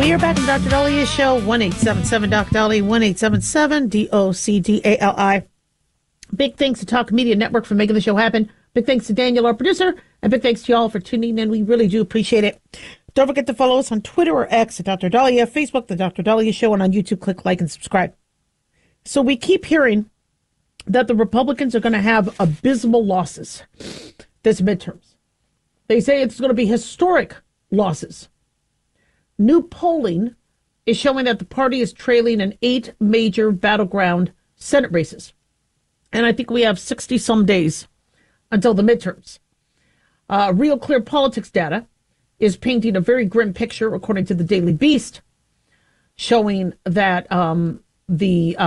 We are back on Dr. Dalia's show, 1-877 Doc Dali, 1-877 DOCDALI. Big thanks to Talk Media Network for making the show happen. Big thanks to Daniel, our producer, and big thanks to y'all for tuning in. We really do appreciate it. Don't forget to follow us on Twitter or X at Dr. Dalia, Facebook, The Dr. Dalia Show, and on YouTube, click like and subscribe. So we keep hearing that the Republicans are going to have abysmal losses this midterms. They say it's going to be historic losses. New polling is showing that the party is trailing in 8 major battleground Senate races. And I think we have 60-some days until the midterms. Real Clear Politics data is painting a very grim picture, according to the Daily Beast, showing that the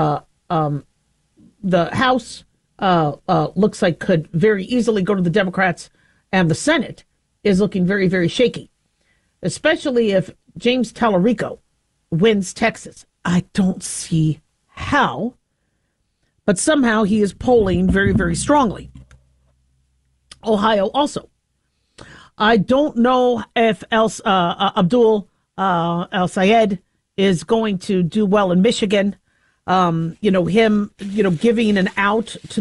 House looks like could very easily go to the Democrats, and the Senate is looking very, very shaky, especially if James Tallarico wins Texas. I don't see how, but somehow he is polling very, very strongly. Ohio also. I don't know if Abdul El-Sayed is going to do well in Michigan. Him giving an out to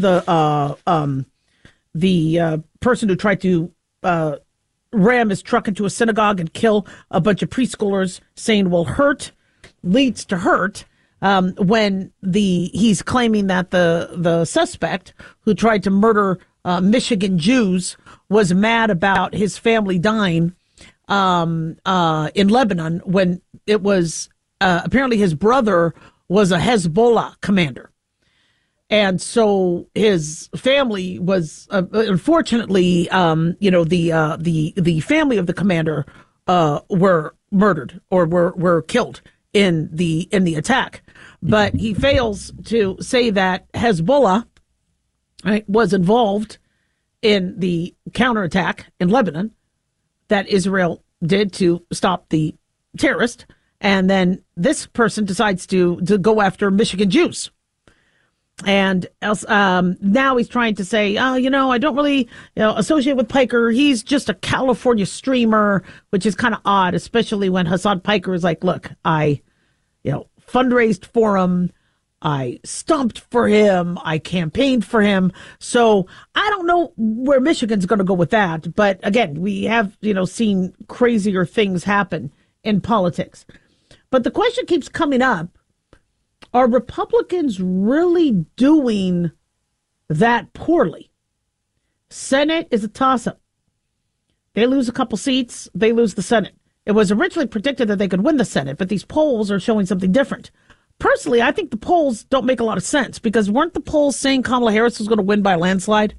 the person who tried to ram his truck into a synagogue and kill a bunch of preschoolers, saying, well, hurt leads to hurt, when he's claiming that the suspect who tried to murder Michigan Jews was mad about his family dying in Lebanon, when it was apparently his brother was a Hezbollah commander. And so his family was, unfortunately, the family of the commander were murdered or were killed in the attack. But he fails to say that Hezbollah, right, was involved in the counterattack in Lebanon that Israel did to stop the terrorist. And then this person decides to go after Michigan Jews. And now he's trying to say, I don't really associate with Piker. He's just a California streamer, which is kind of odd, especially when Hassan Piker is like, look, I fundraised for him. I stumped for him. I campaigned for him. So I don't know where Michigan's going to go with that. But again, we have, seen crazier things happen in politics. But the question keeps coming up. Are Republicans really doing that poorly? Senate is a toss-up. They lose a couple seats, they lose the Senate. It was originally predicted that they could win the Senate, but these polls are showing something different. Personally, I think the polls don't make a lot of sense, because weren't the polls saying Kamala Harris was going to win by a landslide?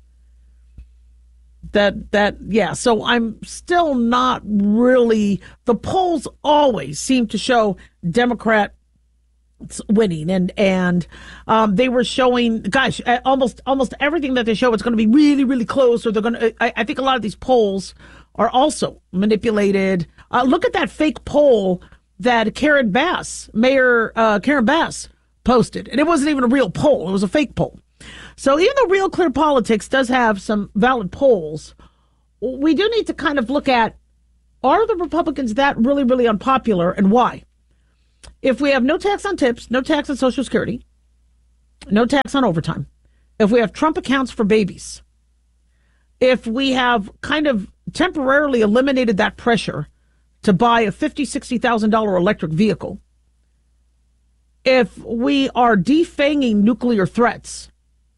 So I'm still not really, the polls always seem to show Democrat winning, and they were showing, gosh, almost everything that they show, it's going to be really, really close, or they're going to, I think a lot of these polls are also manipulated. Look at that fake poll that Mayor Karen Bass posted, and it wasn't even a real poll, it was a fake poll. So even though Real Clear Politics does have some valid polls, we do need to kind of look at, are the Republicans that really, really unpopular, and why? If we have no tax on tips, no tax on Social Security, no tax on overtime, if we have Trump accounts for babies, if we have kind of temporarily eliminated that pressure to buy a $50,000, $60,000 electric vehicle, if we are defanging nuclear threats,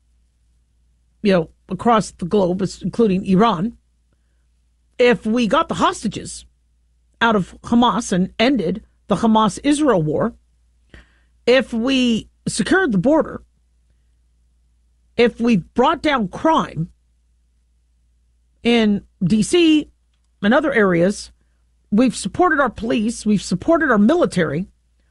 across the globe, including Iran, if we got the hostages out of Hamas and ended the Hamas-Israel war, if we secured the border, if we brought down crime in D.C. and other areas, we've supported our police, we've supported our military,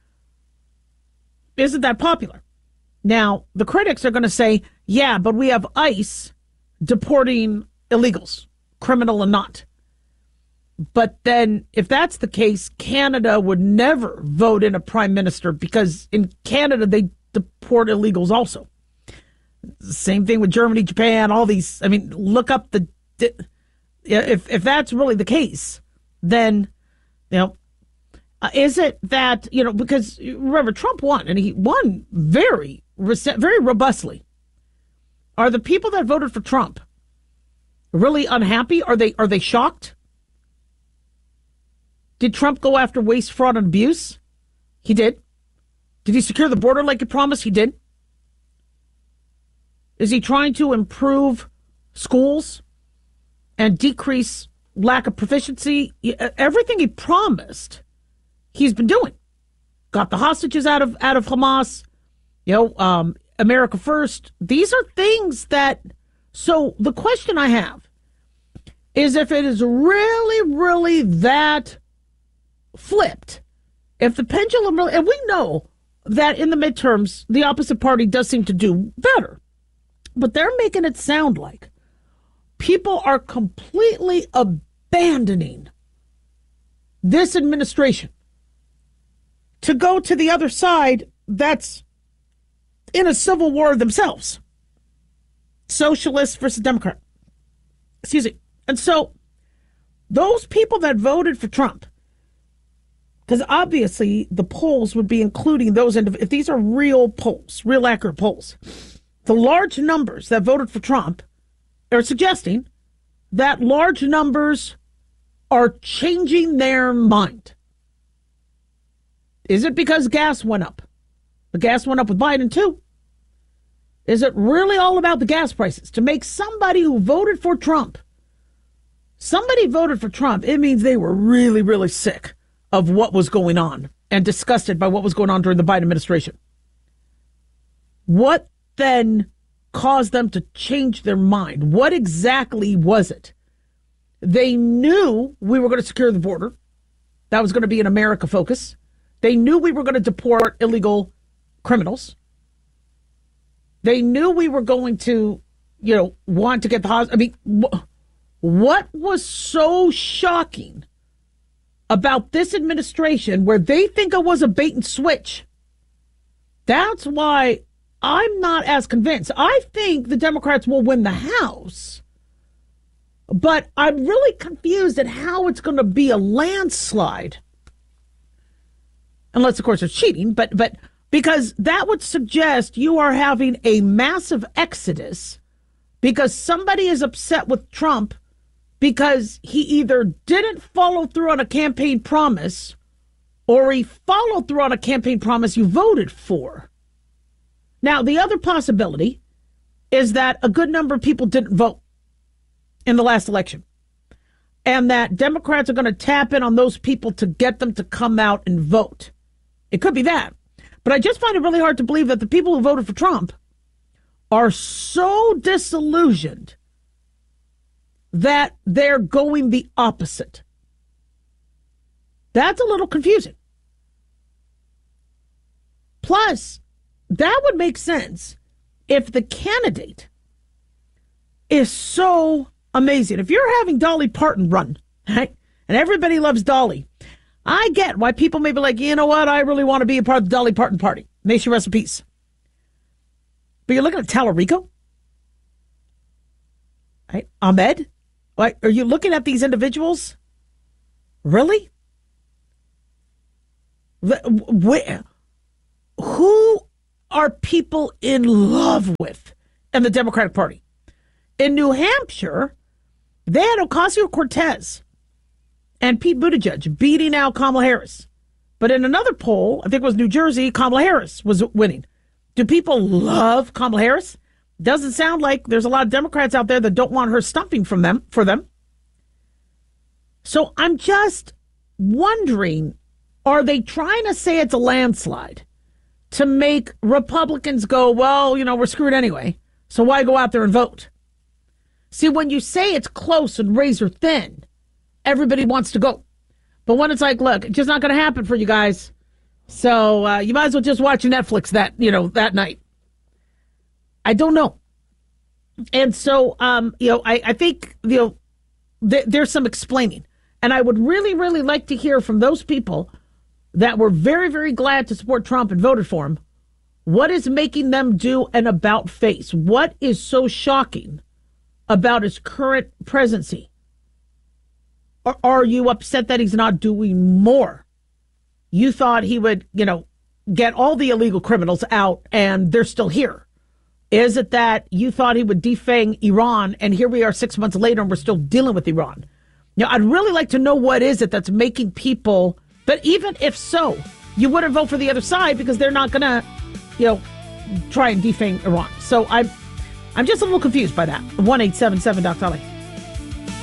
isn't that popular? Now, the critics are going to say, yeah, but we have ICE deporting illegals, criminal and not. But then if that's the case, Canada would never vote in a prime minister, because in Canada, they deport illegals also. Same thing with Germany, Japan, all these. I mean, look up if that's really the case, then, Is it that, because remember, Trump won, and he won very robustly. Are the people that voted for Trump really unhappy? Are they shocked? Did Trump go after waste, fraud, and abuse? He did. Did he secure the border like he promised? He did. Is he trying to improve schools and decrease lack of proficiency? Everything he promised, he's been doing. Got the hostages out of Hamas. America first. These are things that. So the question I have is, if it is really, really that flipped, if the pendulum really, and we know that in the midterms the opposite party does seem to do better, but they're making it sound like people are completely abandoning this administration to go to the other side that's in a civil war themselves. Socialist versus Democrat. Excuse me. And so those people that voted for Trump, because obviously the polls would be including those, if these are real polls, real accurate polls, the large numbers that voted for Trump are suggesting that large numbers are changing their mind. Is it because gas went up? The gas went up with Biden too. Is it really all about the gas prices to make somebody who voted for Trump, it means they were really, really sick of what was going on and disgusted by what was going on during the Biden administration? What then caused them to change their mind? What exactly was it? They knew we were going to secure the border. That was going to be an America focus. They knew we were going to deport illegal criminals. They knew we were going to, want to get the hospital. I mean, what was so shocking about this administration where they think it was a bait and switch? That's why I'm not as convinced. I think the Democrats will win the House, but I'm really confused at how it's going to be a landslide. Unless, of course, it's cheating, but because that would suggest you are having a massive exodus because somebody is upset with Trump because he either didn't follow through on a campaign promise or he followed through on a campaign promise you voted for. Now, the other possibility is that a good number of people didn't vote in the last election and that Democrats are going to tap in on those people to get them to come out and vote. It could be that. But I just find it really hard to believe that the people who voted for Trump are so disillusioned that they're going the opposite. That's a little confusing. Plus, that would make sense if the candidate is so amazing. If you're having Dolly Parton run, right, and everybody loves Dolly, I get why people may be like, you know what, I really want to be a part of the Dolly Parton party. May she rest in peace. But you're looking at Tallarico, right? Ahmed, like, are you looking at these individuals? Really? Who are people in love with in the Democratic Party? In New Hampshire, they had Ocasio-Cortez and Pete Buttigieg beating out Kamala Harris. But in another poll, I think it was New Jersey, Kamala Harris was winning. Do people love Kamala Harris? Doesn't sound like there's a lot of Democrats out there that don't want her stumping for them. So I'm just wondering, are they trying to say it's a landslide to make Republicans go, well, we're screwed anyway, so why go out there and vote? See, when you say it's close and razor thin, everybody wants to go. But when it's like, look, it's just not going to happen for you guys. So you might as well just watch Netflix that night. I don't know. And so, I think, there's some explaining. And I would really, really like to hear from those people that were very, very glad to support Trump and voted for him. What is making them do an about face? What is so shocking about his current presidency? Or are you upset that he's not doing more? you thought he would, get all the illegal criminals out and they're still here? Is it that you thought he would defang Iran and here we are 6 months later and we're still dealing with Iran? I'd really like to know what is it that's making people that even if so, you wouldn't vote for the other side because they're not going to, try and defang Iran. So I'm just a little confused by that. 1-877-Dr.